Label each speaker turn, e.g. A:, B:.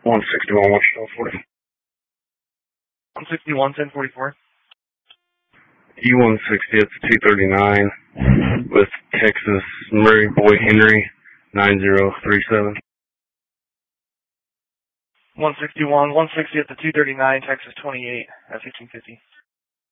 A: 161, Wichita 40.
B: 161, 1044.
A: E-160 at 239 with Texas Murray Boy Henry 9037.
B: 161, 160 at the 239, Texas 28 at 1550.